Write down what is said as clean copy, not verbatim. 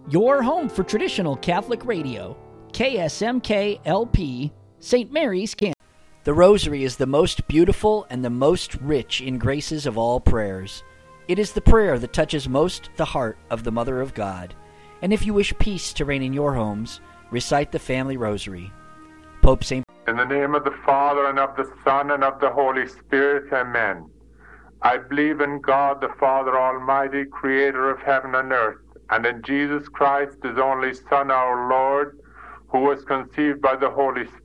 Your home for traditional Catholic radio, KSMK LP, St. Mary's, Kansas. The Rosary is the most beautiful and the most rich in graces of all prayers. It is the prayer that touches most the heart of the Mother of God. And if you wish peace to reign in your homes, recite the Family Rosary. Pope St. In the name of the Father, and of the Son, and of the Holy Spirit, amen. I believe in God, the Father Almighty, creator of heaven and earth, and in Jesus Christ, his only Son, our Lord, who was conceived by the Holy